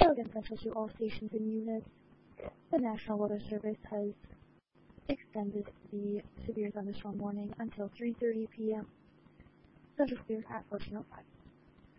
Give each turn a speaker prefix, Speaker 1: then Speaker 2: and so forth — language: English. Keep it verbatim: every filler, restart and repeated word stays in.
Speaker 1: again central to all stations and units. The National Weather Service has extended the severe thunderstorm warning until three thirty p m Central clear at fourteen oh five.